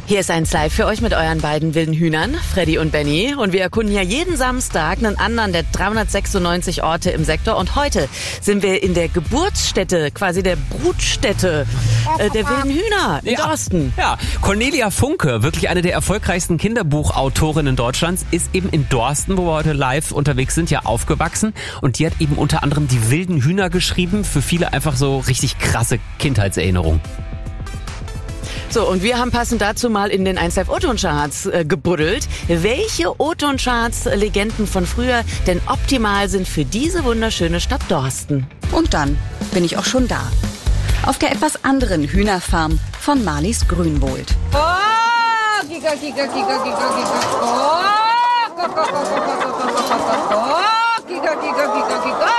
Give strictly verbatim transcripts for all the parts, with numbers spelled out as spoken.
Hier ist eins live für euch mit euren beiden wilden Hühnern, Freddy und Benny. Und wir erkunden ja jeden Samstag einen anderen der dreihundertsechsundneunzig Orte im Sektor. Und heute sind wir in der Geburtsstätte, quasi der Brutstätte äh, der wilden Hühner in ja. Dorsten. Ja, Cornelia Funke, wirklich eine der erfolgreichsten Kinderbuchautorinnen Deutschlands, ist eben in Dorsten, wo wir heute live unterwegs sind, ja aufgewachsen. Und die hat eben unter anderem die wilden Hühner geschrieben. Für viele einfach so richtig krasse Kindheitserinnerungen. So, und wir haben passend dazu mal in den eins Live O-Ton-Charts äh, gebuddelt, welche O-Ton-Charts-Legenden von früher denn optimal sind für diese wunderschöne Stadt Dorsten. Und dann bin ich auch schon da. Auf der etwas anderen Hühnerfarm von Marlies Grünwohlt. Oh, Giga, Giga, Giga, Giga, Giga. Oh, Giga, Giga, Giga, Giga.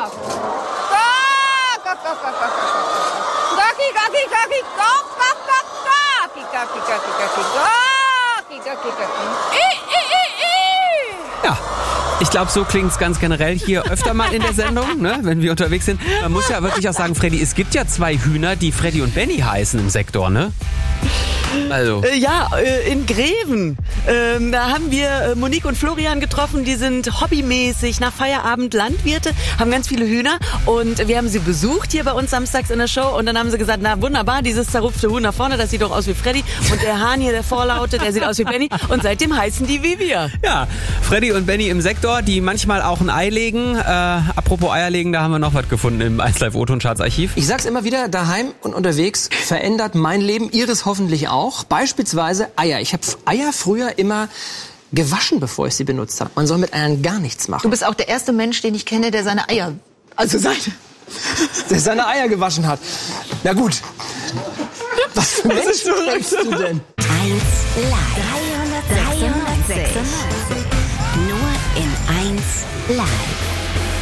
Ja, ich glaube, so klingt's ganz generell hier öfter mal in der Sendung, ne, wenn wir unterwegs sind. Man muss ja wirklich auch sagen, Freddy, es gibt ja zwei Hühner, die Freddy und Benny heißen im Sektor, ne? Also. Äh, ja, äh, in Greven. Ähm, da haben wir äh, Monique und Florian getroffen. Die sind hobbymäßig nach Feierabend Landwirte, haben ganz viele Hühner. Und wir haben sie besucht hier bei uns samstags in der Show. Und dann haben sie gesagt, na wunderbar, dieses zerrupfte Huhn da vorne, das sieht doch aus wie Freddy. Und der Hahn hier, der Vorlaute, der sieht aus wie Benny. Und seitdem heißen die wie wir. Ja, Freddy und Benny im Sektor, die manchmal auch ein Ei legen. Äh, apropos Eier legen, da haben wir noch was gefunden im eins Live O-Ton-Charts Archiv. Ich sag's immer wieder, daheim und unterwegs verändert mein Leben, ihres hoffentlich auch. Beispielsweise Eier. Ich habe Eier früher immer gewaschen, bevor ich sie benutzt habe. Man soll mit Eiern gar nichts machen. Du bist auch der erste Mensch, den ich kenne, der seine Eier, also seine, der seine Eier gewaschen hat. Na gut. Was für Mensch bist du denn? eins Live. dreihundertsechsundneunzig. Nur in eins Live.